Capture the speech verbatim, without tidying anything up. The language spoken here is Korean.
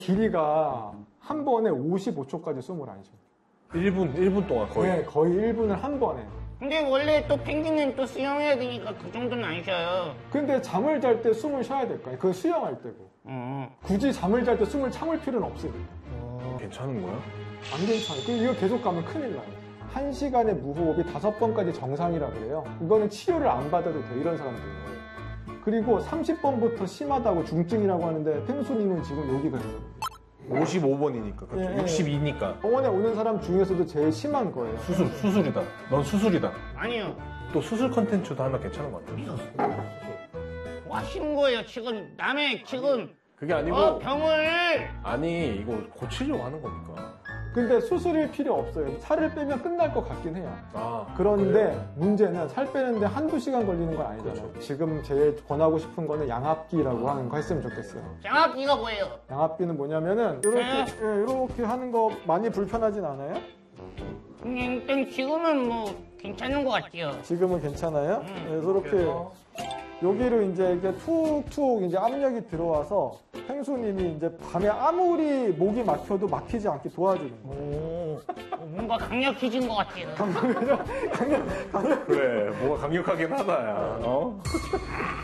길이가 한 번에 오십오 초까지 숨을 안 쉬어요. 일 분, 일 분 동안 거의? 네, 거의 일 분을 한 번에. 근데 원래 또 펭귄은 또 수영해야 되니까 그 정도는 안 쉬어요. 근데 잠을 잘 때 숨을 쉬어야 될까요? 그건 수영할 때고. 어. 굳이 잠을 잘 때 숨을 참을 필요는 없으니까. 어... 괜찮은 거야? 안 괜찮아요. 그리고 이거 계속 가면 큰일 나요. 한 시간에 무호흡이 다섯 번까지 정상이라 그래요. 이거는 치료를 안 받아도 돼, 이런 사람들은. 그리고 삼십 번부터 심하다고 중증이라고 하는데 펭수님은 지금 여기가 있어요. 오십오 번이니까, 그렇죠. 예, 예. 육십이니까. 병원에 오는 사람 중에서도 제일 심한 거예요. 수술, 수술이다. 넌 수술이다. 아니요. 또 수술 컨텐츠도 하나 괜찮은 것 같아요. 뭐 하시는 거예요, 지금? 남의 지금 그게 아니고. 어, 병을. 아니, 이거 고치려고 하는 거니까. 근데 수술일 필요 없어요. 살을 빼면 끝날 것 같긴 해요. 아. 그런데 그래요? 문제는 살 빼는데 한두 시간 걸리는 건 아니잖아요. 그렇죠. 지금 제일 권하고 싶은 거는 양압기라고 하는 거 했으면 좋겠어요. 장학기가 뭐예요? 양압기는 뭐냐면은 이렇게 예, 이렇게 하는 거 많이 불편하진 않아요? 음, 일단 지금은 뭐 괜찮은 것 같아요. 지금은 괜찮아요? 그래서 이렇게 여기로 이제 이게 툭툭 이제 압력이 들어와서 펭수님이 이제 밤에 아무리 목이 막혀도 막히지 않게 도와주는 거예요. 오, 뭔가 강력해진 것 같아요. 그래, 뭐가 강력하긴 하다, 야. 어?